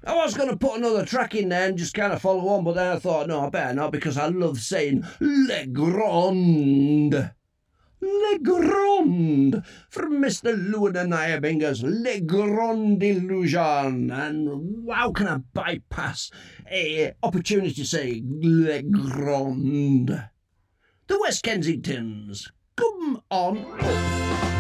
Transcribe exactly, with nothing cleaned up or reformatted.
I was going to put another track in there and just kind of follow on, but then I thought, no, I better not, because I love saying Le Grand. Le Grand from Mister Lewin and Nyabinga's Le Grand Illusion. And how can I bypass a opportunity to say Le Grand? The West Kensingtons, come on up.